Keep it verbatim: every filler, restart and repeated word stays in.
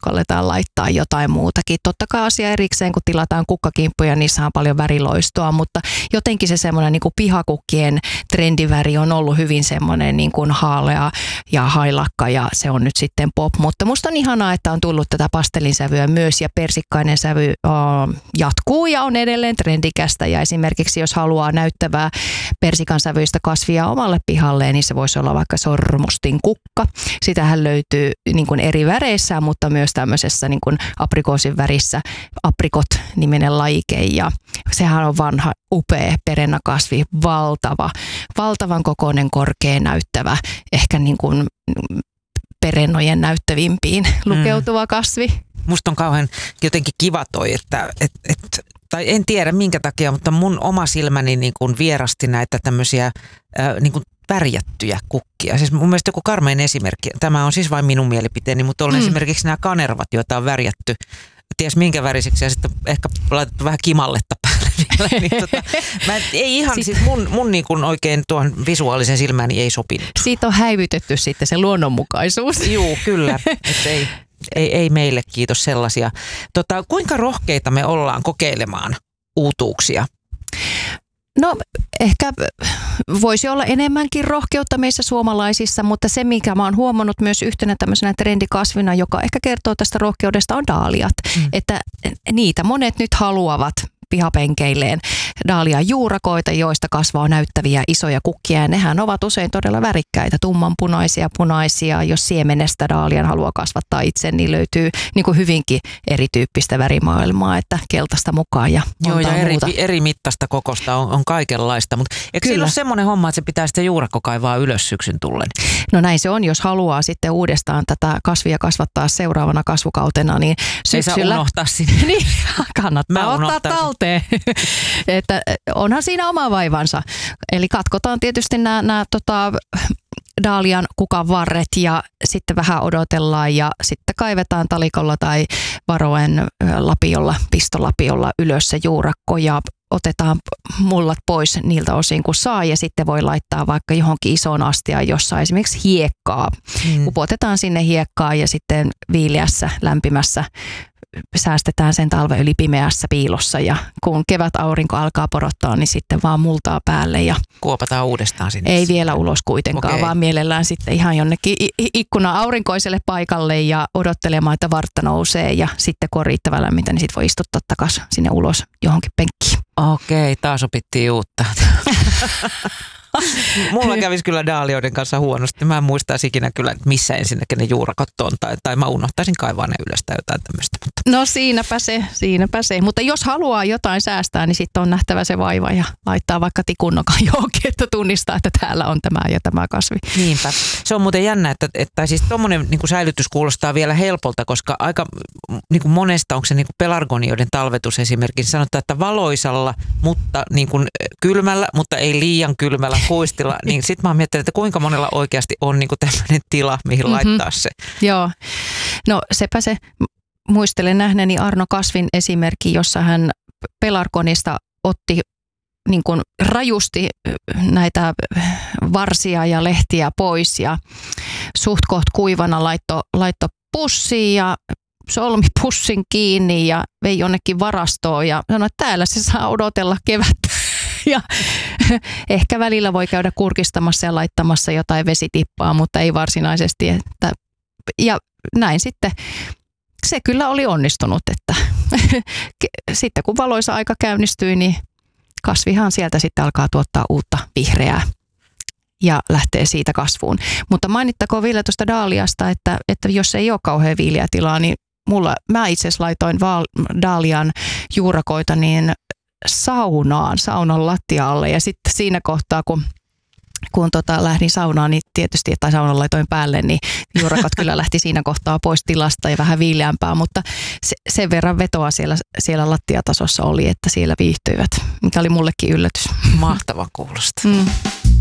uskalletaan laittaa jotain muutakin. Totta kai asia erikseen, kun tilataan kukkakimppuja, niissä on paljon väriloistoa, mutta jotenkin se semmoinen niin kuin pihakukkien trendiväri on ollut hyvin semmoinen niin kuin haalea ja hailakka ja se on nyt sitten pop. Mutta musta on ihanaa, että on tullut tätä pastellinsävyä myös ja persikkainen sävy uh, jatkuu ja on edelleen trendikästä ja esimerkiksi jos haluaa näyttävää persikan sävyistä kasvia omalle pihalleen, niin se voisi olla vaikka sormustin kukka. Sitähän löytyy niin kuin eri väreissä, mutta myös tämmöisessä niin kuin aprikoosin värissä aprikot-niminen lajike ja sehän on vanha, upea perennakasvi, valtava, valtavan kokoinen, korkea näyttävä, ehkä niin kuin perennojen näyttävimpiin lukeutuva mm. kasvi. Musta on kauhean jotenkin kiva toi, että et, et, tai en tiedä minkä takia, mutta mun oma silmäni niin kuin vierasti näitä tämmöisiä äh, niin kuin värjättyjä kukkia. Siis mun mielestä joku karmein esimerkki, tämä on siis vain minun mielipiteeni, mutta on mm. esimerkiksi nämä kanervat, joita on värjätty, ties minkä värisiksi ja sitten ehkä laitettu vähän kimalletta päälle vielä. Niin tota, mä ei ihan, siis mun, mun niin kuin oikein tuohon visuaalisen silmääni ei sopinut. Siitä on häivytetty sitten se luonnonmukaisuus. Juu, kyllä. Että ei, ei, ei meille kiitos sellaisia. Tota, kuinka rohkeita me ollaan kokeilemaan uutuuksia? No ehkä voisi olla enemmänkin rohkeutta meissä suomalaisissa, mutta se mikä mä oon huomannut myös yhtenä tämmöisenä trendikasvina, joka ehkä kertoo tästä rohkeudesta on daaliat. Mm. Että niitä monet nyt haluavat pihapenkeilleen daalian juurakoita, joista kasvaa näyttäviä isoja kukkia. Ja nehän ovat usein todella värikkäitä, tummanpunaisia, punaisia. Jos siemenestä daalian haluaa kasvattaa itse, niin löytyy niin kuin hyvinkin erityyppistä värimaailmaa, että keltaista mukaan ja Joo, ja eri, muuta. eri mittaista kokosta on, on kaikenlaista. Mutta eikö siinä ole semmoinen homma, että se pitää sitten juurakko kaivaa ylös syksyn tullen? No näin se on, jos haluaa sitten uudestaan tätä kasvia kasvattaa seuraavana kasvukautena, niin syksyllä... Ei saa unohtaa sinne. Niin, kannattaa Mä ottaa talteen. Että onhan siinä oma vaivansa. Eli katkotaan tietysti nämä, nämä tota, daalian kukan varret ja sitten vähän odotellaan ja sitten kaivetaan talikolla tai varoen lapiolla, pistolapiolla ylös se juurakko ja otetaan mullat pois niiltä osin kun saa ja sitten voi laittaa vaikka johonkin isoon astiaan, jossa esimerkiksi hiekkaa. Mm. Upotetaan sinne hiekkaa ja sitten viileässä, lämpimässä säästetään sen talven yli pimeässä piilossa ja kun kevät aurinko alkaa porottaa, niin sitten vaan multaa päälle. Ja kuopataan uudestaan sinne. Ei vielä ulos kuitenkaan, okay. Vaan mielellään sitten ihan jonnekin ikkuna aurinkoiselle paikalle ja odottelemaan, että vartta nousee ja sitten kun on riittävän lämmintä, niin sitten voi istuttaa takaisin sinne ulos johonkin penkkiin. Okei, taas opittiin uutta. Mulla kävisi kyllä daalioiden kanssa huonosti. Mä en muistaisi ikinä kyllä, missä ensinnäkin ne juurakot on. Tai, tai mä unohtaisin kaivaa ne ylös tai jotain tämmöistä. Mutta. No siinäpä se, siinäpä se. Mutta jos haluaa jotain säästää, niin sitten on nähtävä se vaiva ja laittaa vaikka tikunnokan johonkin, että tunnistaa, että täällä on tämä ja tämä kasvi. Niinpä. Se on muuten jännä, että, että siis tommonen niin kuin säilytys kuulostaa vielä helpolta, koska aika niin kuin monesta, onko se niin kuin pelargonioiden talvetus esimerkiksi, sanotaan, että valoisalla, mutta niin kuin kylmällä, mutta ei liian kylmällä kuistilla, niin sitten mä oon miettinyt, että kuinka monella oikeasti on niinku tämmöinen tila, mihin mm-hmm. laittaa se. Joo, no sepä se, muistelen nähneeni Arno Kasvin esimerkki, jossa hän pelargonista otti niin kuin rajusti näitä varsia ja lehtiä pois ja suht koht kuivana laitto, laitto pussiin ja solmi pussin kiinni ja vei jonnekin varastoon ja sanoi, että täällä se saa odotella kevättä. Ja ehkä välillä voi käydä kurkistamassa ja laittamassa jotain vesitippaa, mutta ei varsinaisesti. Että, ja näin sitten se kyllä oli onnistunut, että sitten kun valoisa aika käynnistyi, niin kasvihan sieltä sitten alkaa tuottaa uutta vihreää ja lähtee siitä kasvuun. Mutta mainittakoon vielä tuosta daaliasta, että, että jos ei ole kauhean viileä tilaa, niin mulla, mä itse asiassa laitoin vaal, daalian juurakoita niin saunaan, saunan lattialle ja sitten siinä kohtaa, kun, kun tota, lähdin saunaan, niin tietysti, että saunan laitoin päälle, niin juurakot kyllä lähti siinä kohtaa pois tilasta ja vähän viileämpää, mutta se, sen verran vetoa siellä, siellä lattiatasossa oli, että siellä viihtyivät, mikä oli mullekin yllätys. Mahtava kuulostaa. Mm.